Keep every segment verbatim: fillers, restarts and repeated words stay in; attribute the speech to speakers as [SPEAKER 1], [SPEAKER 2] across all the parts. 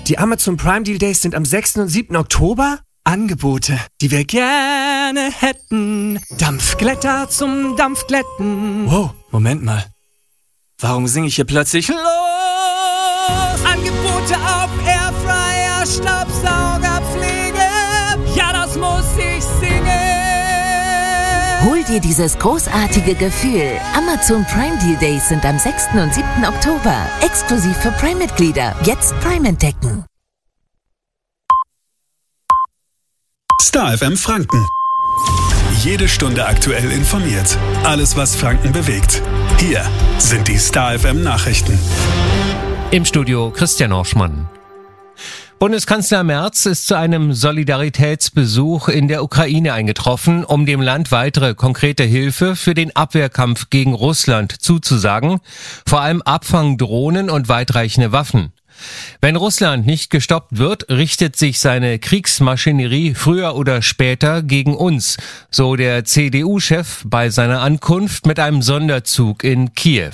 [SPEAKER 1] Die Amazon Prime Deal Days sind am sechsten und siebten Oktober. Angebote, die wir gerne hätten. Dampfglätter zum Dampfglätten. Wow, Moment mal. Warum singe ich hier plötzlich los? Angebote auf Airfryer, Staubsaugerpflege. Ja, das muss ich singen.
[SPEAKER 2] Hol dir dieses großartige Gefühl. Amazon Prime Deal Days sind am sechsten und siebten Oktober. Exklusiv für Prime-Mitglieder. Jetzt Prime entdecken.
[SPEAKER 3] Star F M Franken. Jede Stunde aktuell informiert. Alles, was Franken bewegt. Hier sind die Star F M Nachrichten.
[SPEAKER 4] Im Studio Christian Orschmann. Bundeskanzler Merz ist zu einem Solidaritätsbesuch in der Ukraine eingetroffen, um dem Land weitere konkrete Hilfe für den Abwehrkampf gegen Russland zuzusagen, vor allem Abfangdrohnen und weitreichende Waffen. Wenn Russland nicht gestoppt wird, richtet sich seine Kriegsmaschinerie früher oder später gegen uns, so der C D U-Chef bei seiner Ankunft mit einem Sonderzug in Kiew.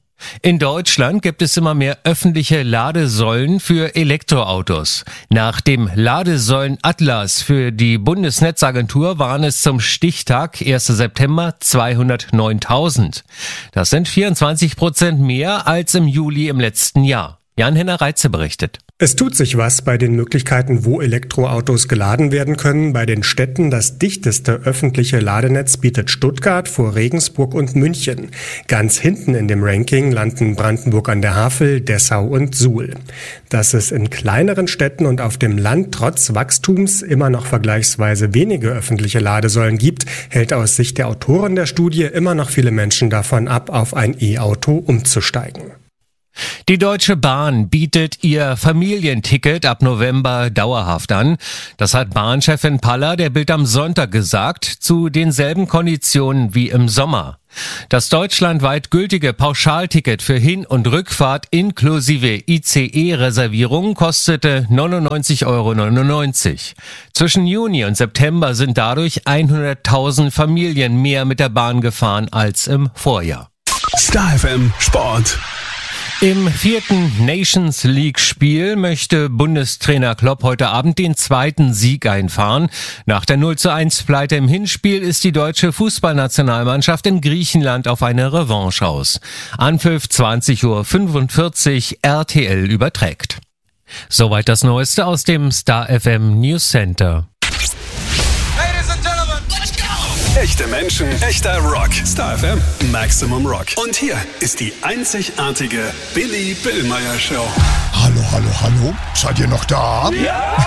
[SPEAKER 4] In Deutschland gibt es immer mehr öffentliche Ladesäulen für Elektroautos. Nach dem Ladesäulen-Atlas für die Bundesnetzagentur waren es zum Stichtag ersten September zweihundertneuntausend. Das sind vierundzwanzig Prozent mehr als im Juli im letzten Jahr. Jan-Henner Reitze berichtet.
[SPEAKER 5] Es tut sich was bei den Möglichkeiten, wo Elektroautos geladen werden können. Bei den Städten das dichteste öffentliche Ladenetz bietet Stuttgart vor Regensburg und München. Ganz hinten in dem Ranking landen Brandenburg an der Havel, Dessau und Suhl. Dass es in kleineren Städten und auf dem Land trotz Wachstums immer noch vergleichsweise wenige öffentliche Ladesäulen gibt, hält aus Sicht der Autoren der Studie immer noch viele Menschen davon ab, auf ein E-Auto umzusteigen.
[SPEAKER 4] Die Deutsche Bahn bietet ihr Familienticket ab November dauerhaft an. Das hat Bahnchefin Paller der Bild am Sonntag gesagt, zu denselben Konditionen wie im Sommer. Das deutschlandweit gültige Pauschalticket für Hin- und Rückfahrt inklusive I C E-Reservierung kostete neunundneunzig Euro neunundneunzig. Zwischen Juni und September sind dadurch hunderttausend Familien mehr mit der Bahn gefahren als im Vorjahr.
[SPEAKER 3] Star F M Sport.
[SPEAKER 4] Im vierten Nations League-Spiel möchte Bundestrainer Klopp heute Abend den zweiten Sieg einfahren. Nach der null zu eins Pleite im Hinspiel ist die deutsche Fußballnationalmannschaft in Griechenland auf eine Revanche aus. Anpfiff zwanzig Uhr fünfundvierzig, R T L überträgt. Soweit das Neueste aus dem Star F M News Center.
[SPEAKER 3] Echte Menschen, echter Rock. Star F M, Maximum Rock. Und hier ist die einzigartige Billy Billmeyer Show.
[SPEAKER 6] Hallo, hallo, hallo. Seid ihr noch da?
[SPEAKER 3] Ja!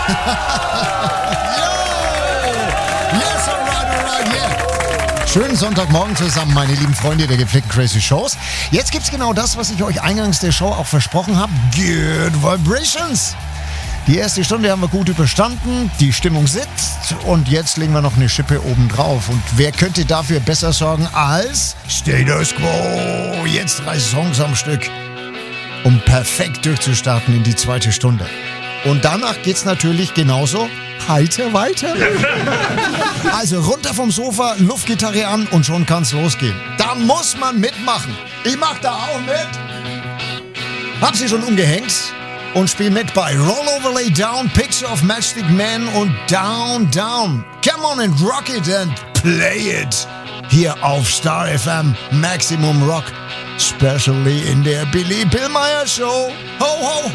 [SPEAKER 6] Yo! Yes, alright, alright, yeah. Schönen Sonntagmorgen zusammen, meine lieben Freunde der gepflegten Crazy Shows. Jetzt gibt's genau das, was ich euch eingangs der Show auch versprochen habe. Good Vibrations. Die erste Stunde haben wir gut überstanden, die Stimmung sitzt und jetzt legen wir noch eine Schippe oben drauf. Und wer könnte dafür besser sorgen als Status Quo? Jetzt drei Songs am Stück, um perfekt durchzustarten in die zweite Stunde. Und danach geht's natürlich genauso heiter weiter. Also runter vom Sofa, Luftgitarre an und schon kann's losgehen. Da muss man mitmachen. Ich mach da auch mit. Hab sie schon umgehängt. Und spiel mit bei Roll Over Lay Down, Picture of Matchstick Man und Down Down. Come on and rock it and play it. Hier auf Star F M Maximum Rock. Especially in der Billy Billmeyer Show. Ho, ho, ho.